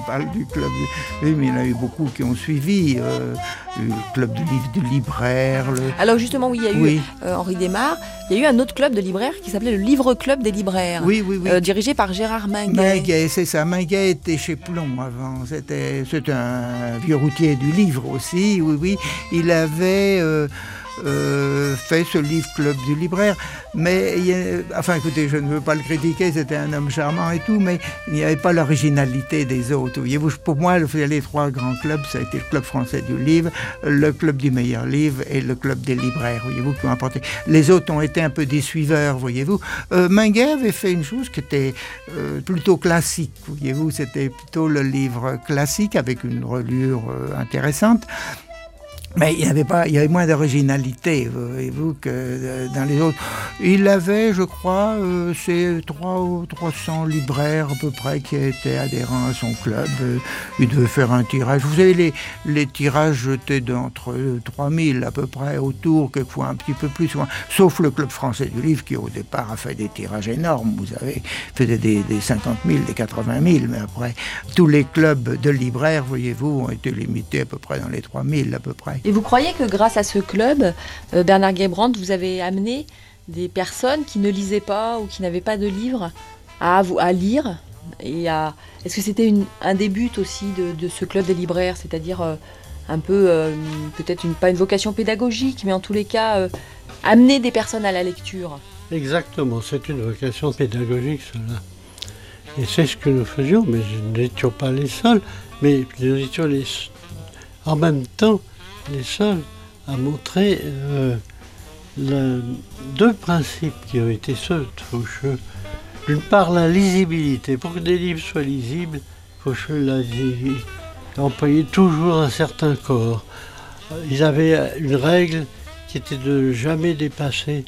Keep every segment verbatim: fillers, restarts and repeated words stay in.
parle du club. Oui, mais il y en a eu beaucoup qui ont suivi. Euh, le club de livres de libraires. Le... Alors justement, oui, il y a eu oui. euh, Henri Desmar. Il y a eu un autre club de libraires qui s'appelait le Livre Club des libraires. Oui, oui, oui. Euh, dirigé par Gérard Minguet. Minguet, c'est ça. Minguet était chez Plomb avant. C'était, c'était un vieux routier du livre aussi. Oui, oui. Il avait... Euh, Euh, fait ce livre club du libraire, mais il y a, enfin écoutez, je ne veux pas le critiquer, c'était un homme charmant et tout, mais il n'y avait pas l'originalité des autres. Voyez-vous, pour moi, les trois grands clubs, ça a été le club français du livre, le club du meilleur livre et le club des libraires, voyez-vous, qui ont apporté. Les autres ont été un peu des suiveurs, voyez-vous. Euh, Minguet avait fait une chose qui était euh, plutôt classique, voyez-vous, c'était plutôt le livre classique avec une reliure euh, intéressante. Mais il y avait pas, il y avait moins d'originalité, voyez-vous, que dans les autres. Il avait, je crois, euh, ces trois ou trois cents libraires à peu près qui étaient adhérents à son club. Il devait faire un tirage. Vous savez, les, les tirages étaient d'entre trois mille à peu près autour, quelquefois un petit peu plus, sauf le club français du livre qui au départ a fait des tirages énormes. Vous savez, faisait des, des cinquante mille, des quatre-vingt mille, mais après tous les clubs de libraires, voyez-vous, ont été limités à peu près dans les trois mille à peu près. Et vous croyez que grâce à ce club, euh, Bernard Guébrandt, vous avez amené des personnes qui ne lisaient pas ou qui n'avaient pas de livres à, à lire et à... Est-ce que c'était une, un des buts aussi de, de ce club des libraires, c'est-à-dire euh, un peu, euh, peut-être une, pas une vocation pédagogique, mais en tous les cas, euh, amener des personnes à la lecture? Exactement, c'est une vocation pédagogique, cela. Et c'est ce que nous faisions, mais nous n'étions pas les seuls, mais nous étions les... en même temps les seuls à montrer euh, le, deux principes qui ont été ceux de Faucheux. D'une part, la lisibilité. Pour que des livres soient lisibles, Faucheux l'a dit, employait toujours un certain corps. Ils avaient une règle qui était de jamais dépasser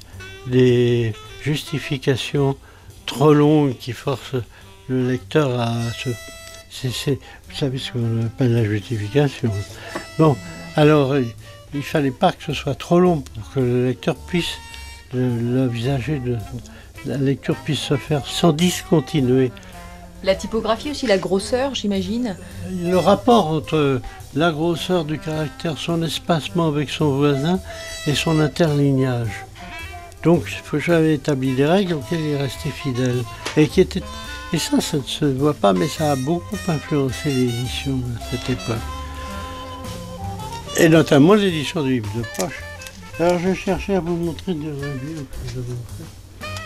des justifications trop longues qui forcent le lecteur à se... C'est, c'est, vous savez ce qu'on appelle la justification. Bon. Alors, il ne fallait pas que ce soit trop long pour que le lecteur puisse l'envisager, de, la lecture puisse se faire sans discontinuer. La typographie aussi, la grosseur, j'imagine. Le rapport entre la grosseur du caractère, son espacement avec son voisin et son interlignage. Donc, Faucheux avait établi des règles auxquelles il restait fidèle. Et, qui étaient, et ça, ça ne se voit pas, mais ça a beaucoup influencé l'édition à cette époque. Et notamment l'édition du livre de poche. Alors je cherchais à vous montrer des revues que nous avons faites.